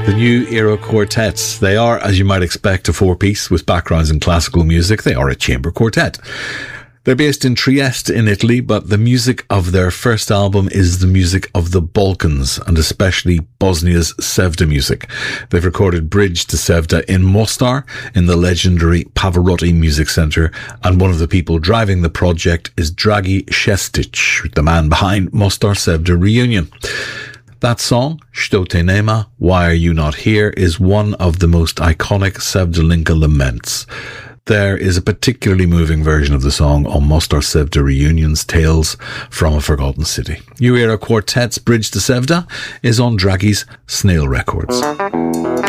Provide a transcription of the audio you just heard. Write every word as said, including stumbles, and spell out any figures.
The New Era Quartets. They are, as you might expect, a four-piece with backgrounds in classical music. They are a chamber quartet. They're based in Trieste in Italy, but the music of their first album is the music of the Balkans, and especially Bosnia's Sevda music. They've recorded Bridge to Sevda in Mostar, in the legendary Pavarotti Music Centre, and one of the people driving the project is Dragi Šestić, the man behind Mostar Sevda Reunion. That song, Što te nema, Why Are You Not Here, is one of the most iconic Sevdalinka laments. There is a particularly moving version of the song on Mostar Sevda Reunion's Tales from a Forgotten City. New Era Quartet's Bridge to Sevda is on Dragi's Snail Records.